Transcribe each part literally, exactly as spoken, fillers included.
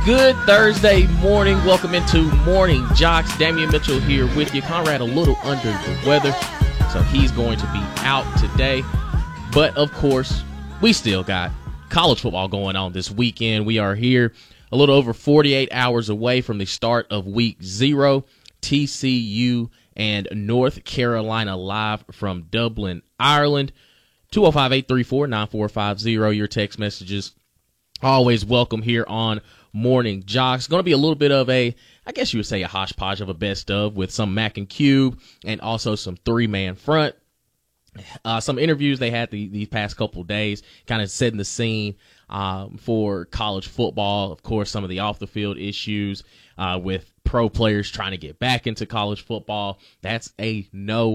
Good Thursday morning. Welcome into Morning Jocks. Damian Mitchell here with you. Conrad a little under the weather, so he's going to be out today. But, of course, we still got college football going on this weekend. We are here a little over forty-eight hours away from the start of week zero. T C U and North Carolina live from Dublin, Ireland. two oh five, eight three four, nine four five zero. Your text messages always welcome here on Morning Jocks. Going to be a little bit of a, I guess you would say a hodgepodge of a best of with some Mac and Cube and also some three-man front. Uh, some interviews they had the, these past couple of days kind of setting the scene um, for college football. Of course, some of the off-the-field issues uh, with pro players trying to get back into college football. That's a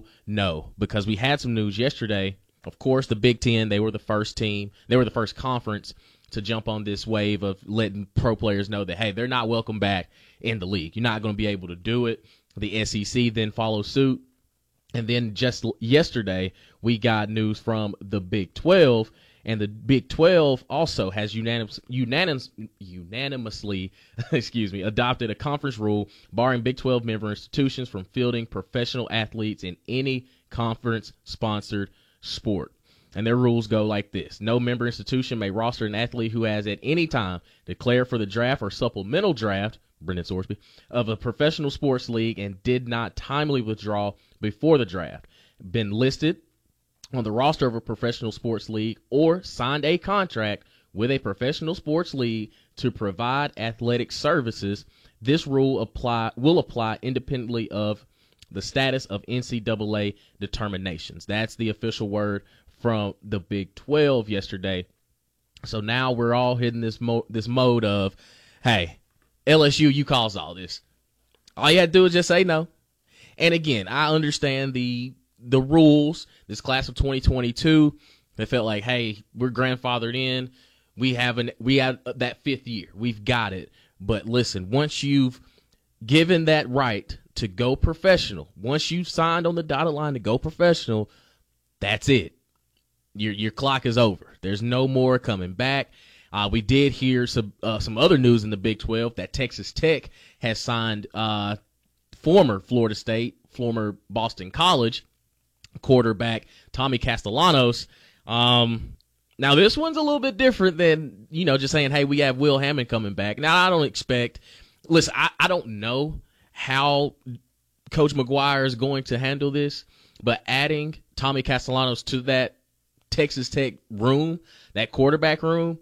no-no because we had some news yesterday. Of course, the Big Ten, they were the first team. They were the first conference to jump on this wave of letting pro players know that, hey, they're not welcome back in the league. You're not going to be able to do it. The S E C then follows suit. And then just yesterday, we got news from the Big twelve, and the Big twelve also has unanimous, unanimous, unanimously excuse me, adopted a conference rule barring Big twelve member institutions from fielding professional athletes in any conference-sponsored sport. And their rules go like this. No member institution may roster an athlete who has at any time declared for the draft or supplemental draft, Brendan Sorsby, of a professional sports league and did not timely withdraw before the draft, been listed on the roster of a professional sports league, or signed a contract with a professional sports league to provide athletic services. This rule apply will apply independently of the status of N C double A determinations. That's the official word from the Big twelve yesterday. So now we're all hitting this mo- this mode of, hey, L S U, you cause all this. All you had to do is just say no. And again, I understand the the rules. This class of twenty twenty-two, they felt like, hey, we're grandfathered in. We have an we have that fifth year. We've got it. But listen, once you've given that right to go professional, once you've signed on the dotted line to go professional, that's it. Your your clock is over. There's no more coming back. Uh, we did hear some uh, some other news in the Big twelve that Texas Tech has signed uh, former Florida State, former Boston College quarterback Tommy Castellanos. Um, now this one's a little bit different than, you know, just saying, hey, we have Will Hammond coming back. Now I don't expect. Listen, I, I don't know how Coach McGuire is going to handle this, but adding Tommy Castellanos to that Texas Tech room, that quarterback room,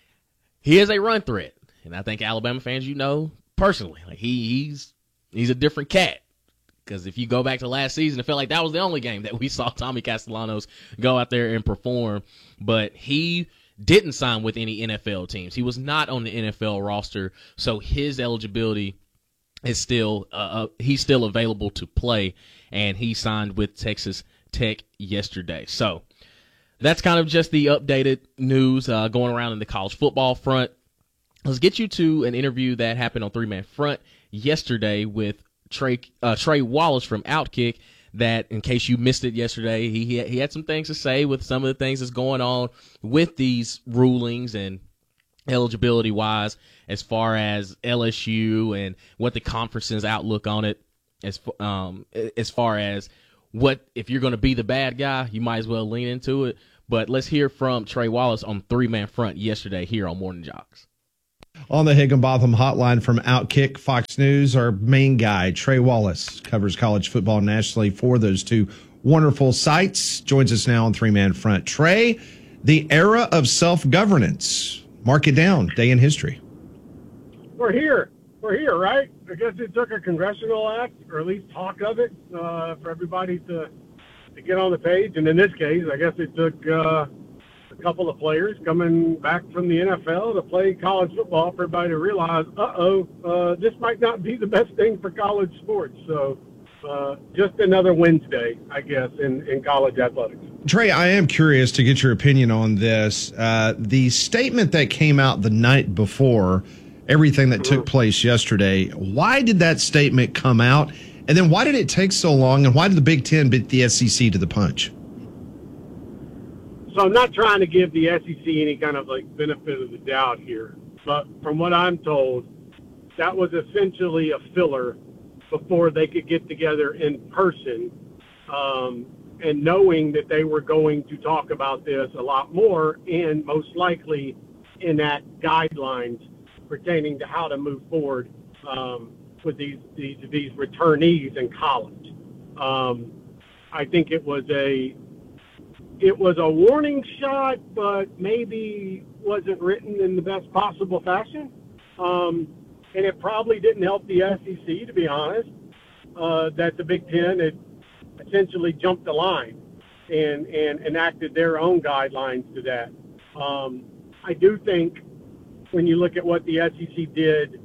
he is a run threat. And I think Alabama fans, you know, personally, like he, he's he's a different cat. Because if you go back to last season, it felt like that was the only game that we saw Tommy Castellanos go out there and perform. But he didn't sign with any N F L teams. He was not on the N F L roster, so his eligibility is still uh, uh, he's still available to play, and he signed with Texas Tech yesterday. So that's kind of just the updated news uh, going around in the college football front. Let's get you to an interview that happened on Three Man Front yesterday with Trey uh, Trey Wallace from Outkick. That, in case you missed it yesterday, he he had some things to say with some of the things that's going on with these rulings and eligibility wise, as far as L S U and what the conference's outlook on it, as um as far as what if you're going to be the bad guy, you might as well lean into it. But let's hear from Trey Wallace on Three Man Front yesterday here on Morning Jocks. On the Higginbotham Hotline from Outkick Fox News, our main guy, Trey Wallace, covers college football nationally for those two wonderful sites. Joins us now on Three Man Front. Trey, the era of self-governance. Mark it down, day in history. We're here. We're here, right? I guess it took a congressional act, or at least talk of it, uh, for everybody to to get on the page. And in this case, I guess it took uh, a couple of players coming back from the N F L to play college football for everybody to realize, uh-oh, uh, this might not be the best thing for college sports. So uh, just another Wednesday, I guess, in, in college athletics. Trey, I am curious to get your opinion on this. Uh, the statement that came out the night before everything that took place yesterday, why did that statement come out? And then why did it take so long? And why did the Big Ten beat the S E C to the punch? So I'm not trying to give the S E C any kind of like benefit of the doubt here, but from what I'm told, that was essentially a filler before they could get together in person. Um, and knowing that they were going to talk about this a lot more and most likely enact guidelines pertaining to how to move forward um, with these, these these returnees in college. Um, I think it was a it was a warning shot, but maybe wasn't written in the best possible fashion. Um, and it probably didn't help the S E C, to be honest, uh, that the Big Ten had essentially jumped the line and, and enacted their own guidelines to that. Um, I do think when you look at what the S E C did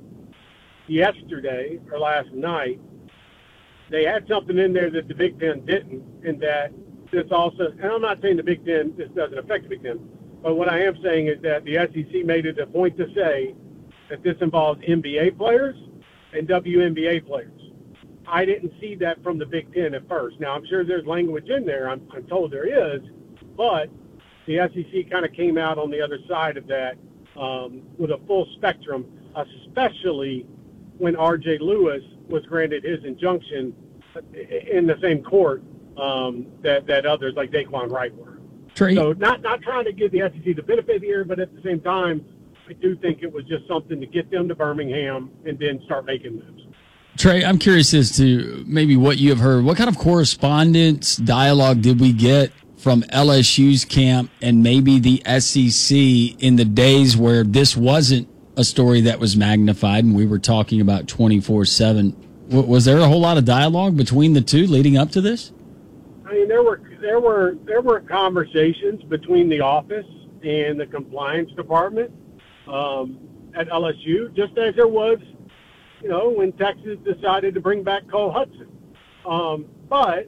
yesterday or last night, they had something in there that the Big Ten didn't, and that this also, and I'm not saying the Big Ten, this doesn't affect the Big Ten, but what I am saying is that the S E C made it a point to say that this involves N B A players and W N B A players. I didn't see that from the Big Ten at first. Now, I'm sure there's language in there. I'm, I'm told there is, but the S E C kind of came out on the other side of that um, with a full spectrum, especially when R J Lewis was granted his injunction in the same court um, that, that others like Daquan Wright were. Trey. So not, not trying to give the S E C the benefit here, but at the same time, I do think it was just something to get them to Birmingham and then start making moves. Trey, I'm curious as to maybe what you have heard. What kind of correspondence, dialogue did we get from L S U's camp and maybe the S E C in the days where this wasn't a story that was magnified and we were talking about twenty-four seven? Was there a whole lot of dialogue between the two leading up to this? I mean, there were there were there were conversations between the office and the compliance department um, at L S U, just as there was, you know, when Texas decided to bring back Cole Hudson. Um, but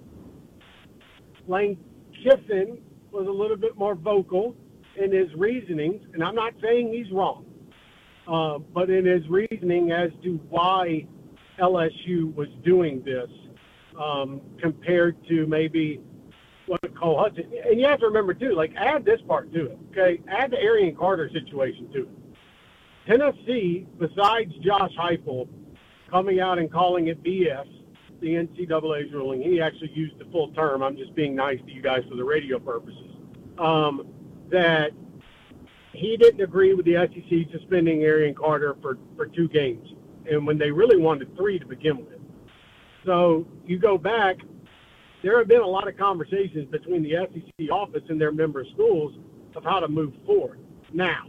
Lane Kiffin was a little bit more vocal in his reasonings, and I'm not saying he's wrong, uh, but in his reasoning as to why L S U was doing this um, compared to maybe what Cole Hudson. And you have to remember, too, like, add this part to it, okay? Add the Arian Carter situation to it. Tennessee, besides Josh Heupel coming out and calling it B S, the N C double A's ruling, he actually used the full term. I'm just being nice to you guys for the radio purposes. Um, that he didn't agree with the S E C suspending Arian Carter for, for two games, and when they really wanted three to begin with. So you go back, there have been a lot of conversations between the S E C office and their member schools of how to move forward. Now,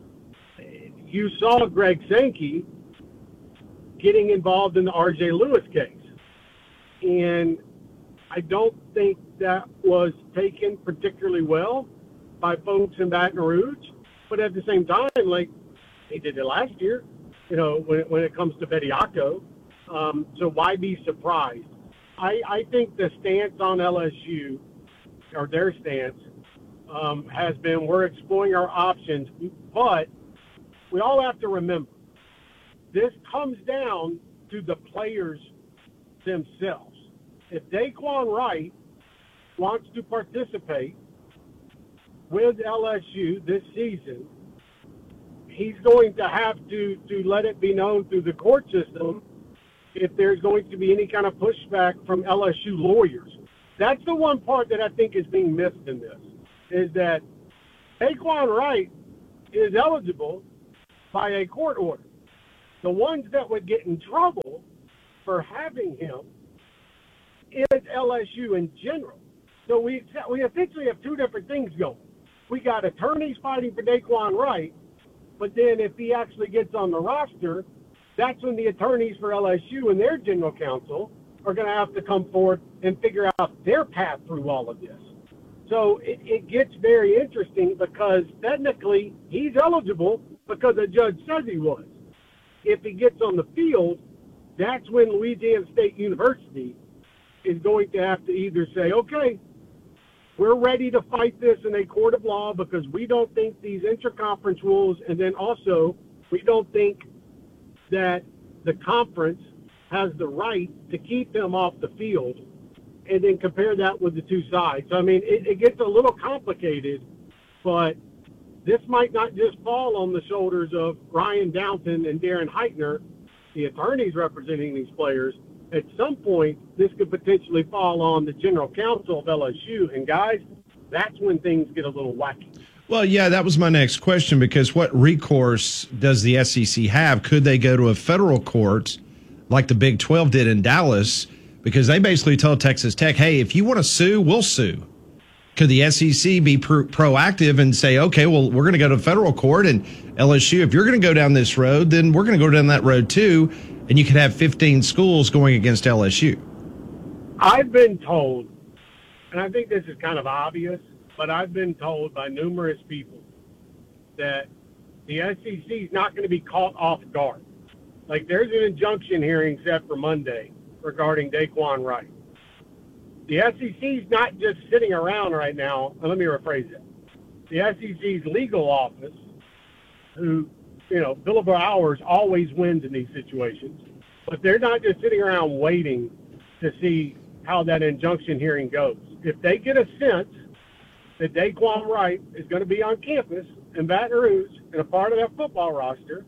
you saw Greg Sankey getting involved in the R J Lewis case. And I don't think that was taken particularly well by folks in Baton Rouge. But at the same time, like, they did it last year, you know, when, when it comes to Bediako. Um, so why be surprised? I, I think the stance on L S U, or their stance, um, has been we're exploring our options, but we all have to remember, this comes down to the players themselves. If Daquan Wright wants to participate with L S U this season, he's going to have to, to let it be known through the court system if there's going to be any kind of pushback from L S U lawyers. That's the one part that I think is being missed in this, is that Daquan Wright is eligible by a court order. The ones that would get in trouble for having him is L S U in general. So we we essentially have two different things going. We got attorneys fighting for Daquan Wright, but then if he actually gets on the roster, that's when the attorneys for L S U and their general counsel are going to have to come forward and figure out their path through all of this. So it, it gets very interesting because technically he's eligible because the judge says he was. If he gets on the field, that's when Louisiana State University is going to have to either say, okay, we're ready to fight this in a court of law because we don't think these interconference rules, and then also we don't think that the conference has the right to keep him off the field, and then compare that with the two sides. So, I mean, it, it gets a little complicated, but this might not just fall on the shoulders of Ryan Downton and Darren Heitner the attorneys representing these players, at some point, this could potentially fall on the general counsel of L S U. And, guys, that's when things get a little wacky. Well, yeah, that was my next question, because what recourse does the S E C have? Could they go to a federal court like the Big twelve did in Dallas? Because they basically told Texas Tech, hey, if you want to sue, we'll sue. Could the S E C be pro- proactive and say, okay, well, we're going to go to federal court, and L S U, if you're going to go down this road, then we're going to go down that road too, and you could have fifteen schools going against L S U? I've been told, and I think this is kind of obvious, but I've been told by numerous people that the S E C is not going to be caught off guard. Like, there's an injunction hearing set for Monday regarding Daquan Wright. The S E C is not just sitting around right now. Let me rephrase it. The S E C's legal office, who, you know, billable hours always wins in these situations, but they're not just sitting around waiting to see how that injunction hearing goes. If they get a sense that Daquan Wright is going to be on campus in Baton Rouge and a part of that football roster,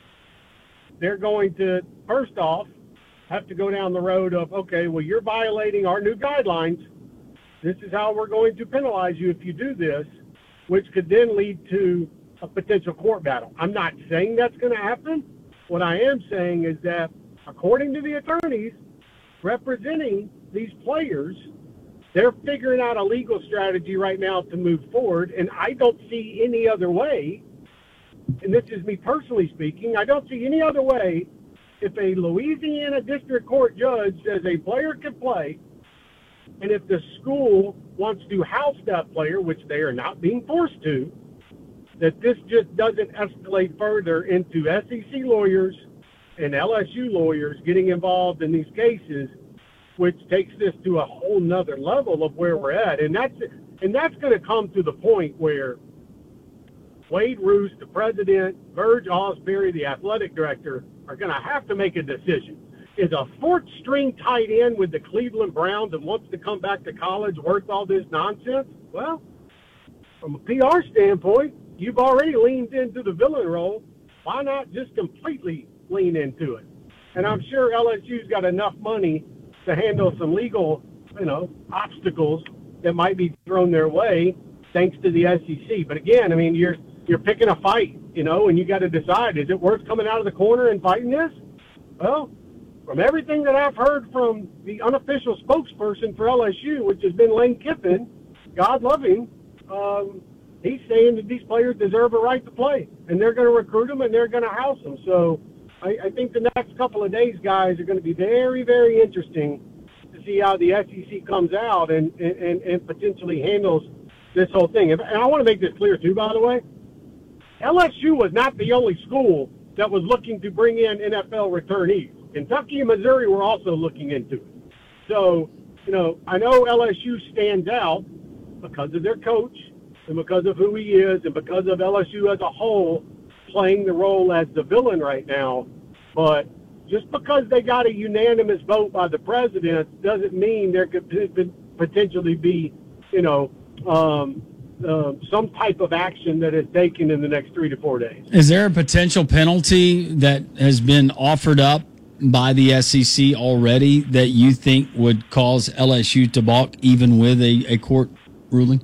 they're going to, first off, have to go down the road of, okay, well, you're violating our new guidelines. This is how we're going to penalize you if you do this, which could then lead to a potential court battle. I'm not saying that's going to happen. What I am saying is that, according to the attorneys representing these players, they're figuring out a legal strategy right now to move forward, and I don't see any other way, and this is me personally speaking, I don't see any other way if a Louisiana district court judge says a player can play, and if the school wants to house that player, which they are not being forced to, that this just doesn't escalate further into S E C lawyers and L S U lawyers getting involved in these cases, which takes this to a whole nother level of where we're at. And that's and that's going to come to the point where Wade Roos, the president, Verge Osbury, the athletic director, are going to have to make a decision. Is a fourth string tight end with the Cleveland Browns and wants to come back to college worth all this nonsense? Well, from a P R standpoint, you've already leaned into the villain role. Why not just completely lean into it? And I'm sure L S U's got enough money to handle some legal, you know, obstacles that might be thrown their way thanks to the S E C. But again, I mean, you're you're picking a fight, you know, and you got to decide, is it worth coming out of the corner and fighting this? Well, from everything that I've heard from the unofficial spokesperson for L S U, which has been Lane Kiffin, God love him, um, he's saying that these players deserve a right to play, and they're going to recruit them and they're going to house them. So I, I think the next couple of days, guys, are going to be very, very interesting to see how the S E C comes out and, and, and potentially handles this whole thing. And I want to make this clear, too, by the way. L S U was not the only school that was looking to bring in N F L returnees. Kentucky and Missouri were also looking into it. So, you know, I know L S U stands out because of their coach and because of who he is and because of L S U as a whole playing the role as the villain right now. But just because they got a unanimous vote by the president doesn't mean there could potentially be, you know, um, uh, some type of action that is taken in the next three to four days. Is there a potential penalty that has been offered up by the S E C already that you think would cause L S U to balk even with a, a court ruling?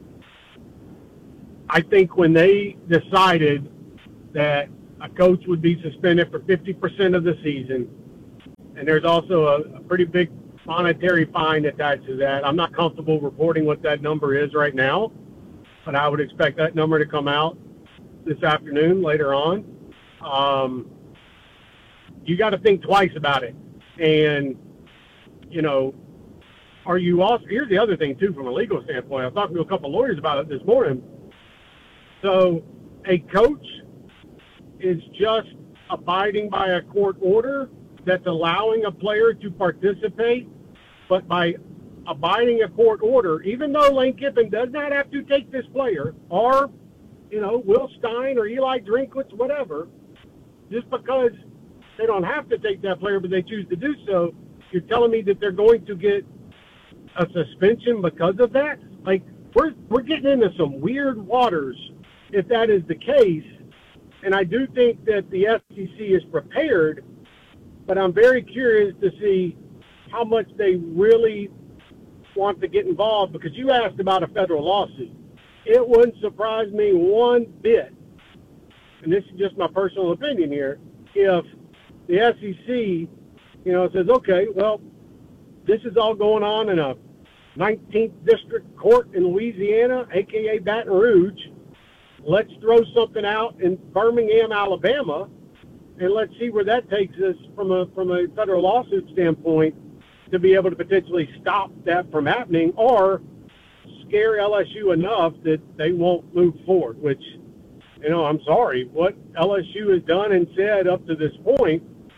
I think when they decided that a coach would be suspended for fifty percent of the season, and there's also a, a pretty big monetary fine attached to that. I'm not comfortable reporting what that number is right now, but I would expect that number to come out this afternoon later on. Um, you got to think twice about it. And, you know, are you also – here's the other thing, too, from a legal standpoint. I was talking to a couple of lawyers about it this morning. So a coach is just abiding by a court order that's allowing a player to participate, but by abiding a court order, even though Lane Kiffin does not have to take this player, or, you know, Will Stein or Eli Drinkwitz, whatever, just because they don't have to take that player, but they choose to do so, you're telling me that they're going to get a suspension because of that? Like, we're we're getting into some weird waters if that is the case, and I do think that the S E C is prepared but I'm very curious to see how much they really want to get involved, because you asked about a federal lawsuit. It wouldn't surprise me one bit, and this is just my personal opinion here, if the S E C, you know, says, okay, well, this is all going on in a nineteenth District Court in Louisiana, a k a. Baton Rouge. Let's throw something out in Birmingham, Alabama, and let's see where that takes us from a from a federal lawsuit standpoint to be able to potentially stop that from happening or scare L S U enough that they won't move forward, which, you know, I'm sorry, what L S U has done and said up to this point,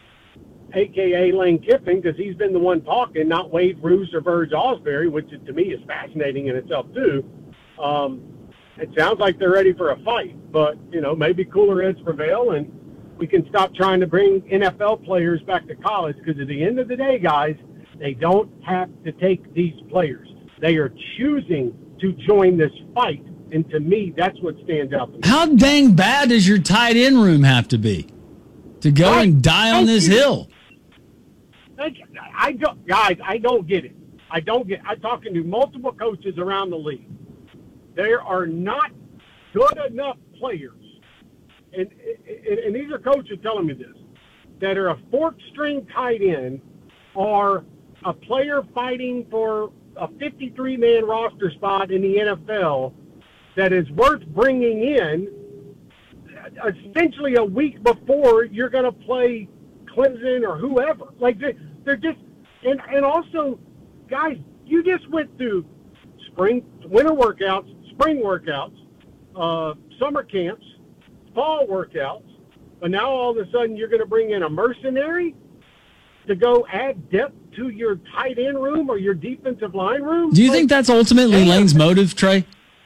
a k a. Lane Kiffin, because he's been the one talking, not Wade Bruce or Verge Osbury, which to me is fascinating in itself too. Um, it sounds like they're ready for a fight, but, you know, maybe cooler heads prevail and we can stop trying to bring N F L players back to college, because at the end of the day, guys, they don't have to take these players. They are choosing to join this fight, and to me, that's what stands out to me. How dang bad does your tight end room have to be to go Right. and die on Thank this you. hill? Like, I don't, guys, I don't get it. I don't get. I'm talking to multiple coaches around the league. There are not good enough players, and and, and these are coaches telling me this, that are a fourth string tight end or a player fighting for a fifty-three man roster spot in the N F L that is worth bringing in essentially a week before you're going to play Clemson or whoever. Like, they, they're just, and, and also, guys, you just went through spring, winter workouts, spring workouts, uh, summer camps, fall workouts, but now all of a sudden you're going to bring in a mercenary to go add depth to your tight end room or your defensive line room? Do you Like, think that's ultimately damn. Lane's motive, Trey?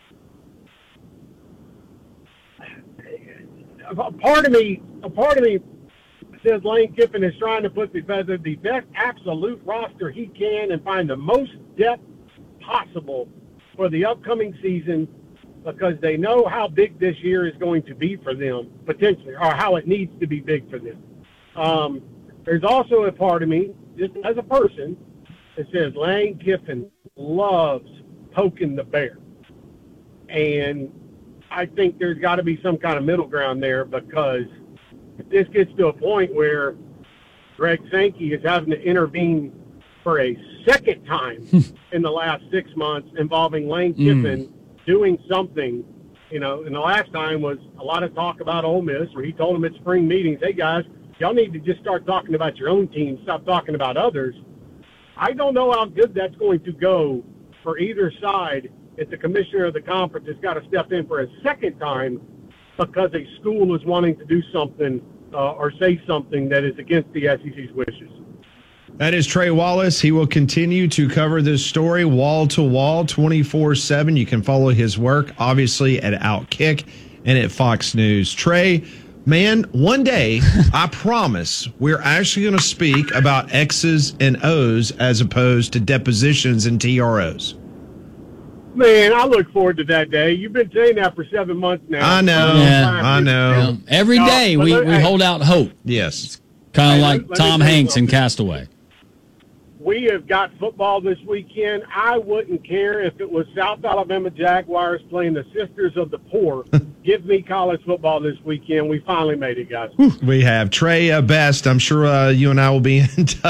A part of me, a part of me says Lane Kiffin is trying to put together the best absolute roster he can and find the most depth possible for the upcoming season, because they know how big this year is going to be for them, potentially, or how it needs to be big for them. Um, there's also a part of me, just as a person, that says Lane Kiffin loves poking the bear. And I think there's got to be some kind of middle ground there, because if this gets to a point where Greg Sankey is having to intervene for a second time in the last six months involving Lane Kiffin mm. doing something, you know, and the last time was a lot of talk about Ole Miss, where he told them at spring meetings, hey, guys, y'all need to just start talking about your own team, stop talking about others. I don't know how good that's going to go for either side if the commissioner of the conference has got to step in for a second time because a school is wanting to do something uh, or say something that is against the S E C's wishes. That is Trey Wallace. He will continue to cover this story wall to wall, twenty-four seven. You can follow his work, obviously, at Outkick and at Fox News. Trey, man, one day, I promise, we're actually going to speak about X's and O's as opposed to depositions and T R Os. Man, I look forward to that day. You've been saying that for seven months now. I know. Yeah. I know. Yeah. Every No, day but we, look, we hey. hold out hope. Yes. Kind of Hey, like let- let me Tom tell you Hanks in something. Castaway. We have got football this weekend. I wouldn't care if it was South Alabama Jaguars playing the Sisters of the Poor. Give me college football this weekend. We finally made it, guys. We have Trey uh, Best. I'm sure uh, you and I will be in touch.